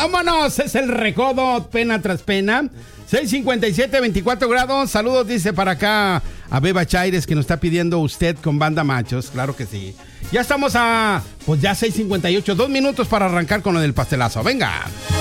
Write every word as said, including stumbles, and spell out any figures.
Vámonos, es el recodo, pena tras pena. seis cincuenta y siete, veinticuatro grados. Saludos, dice para acá a Beba Chaires, que nos está pidiendo usted con Banda Machos. Claro que sí. Ya estamos a, pues ya seis cincuenta y ocho, dos minutos para arrancar con lo del pastelazo. Venga.